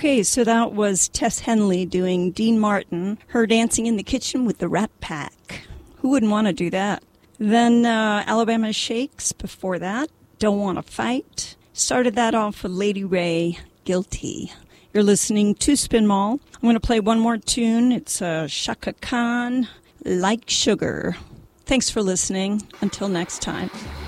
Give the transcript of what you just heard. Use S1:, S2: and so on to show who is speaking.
S1: Okay, so that was Tess Henley doing Dean Martin, her dancing in the kitchen with the Rat Pack. Who wouldn't want to do that? Then Alabama Shakes before that, Don't Want to Fight. Started that off with Lady Ray, Guilty. You're listening to Spin Mall. I'm going to play one more tune. It's Chaka Khan, Like Sugar. Thanks for listening. Until next time.